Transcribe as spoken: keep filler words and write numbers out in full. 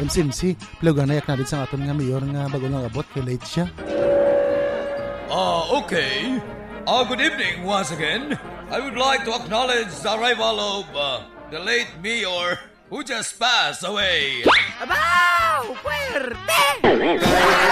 M C M C, pluganayak na rin sa aton nga mayor nga bago nga abot, kay late siya. Ah, uh, okay. Uh, good evening once again. I would like to acknowledge the arrival of uh, the late mayor who just passed away. Abaw! Puwerte!